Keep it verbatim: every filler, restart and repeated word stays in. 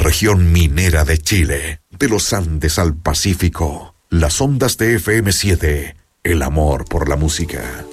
región minera de Chile, de los Andes al Pacífico, las ondas de F M siete, el amor por la música.